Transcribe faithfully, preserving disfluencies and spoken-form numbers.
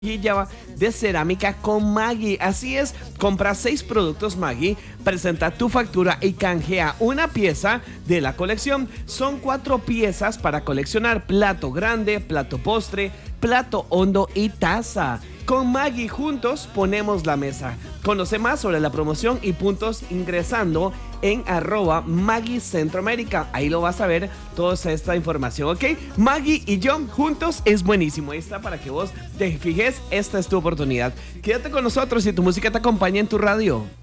Vajilla de cerámica con Maggi. Así es, compra seis productos Maggi, presenta tu factura y canjea una pieza de la colección. Son cuatro piezas para coleccionar: plato grande, plato postre, plato hondo y taza. Con Maggi juntos ponemos la mesa. Conoce más sobre la promoción y puntos ingresando en arroba Maggi Centroamérica. Ahí lo vas a ver toda esta información, ¿ok? Maggi y yo juntos es buenísimo. Ahí está para que vos te fijes. Esta es tu oportunidad. Quédate con nosotros y tu música te acompaña en tu radio.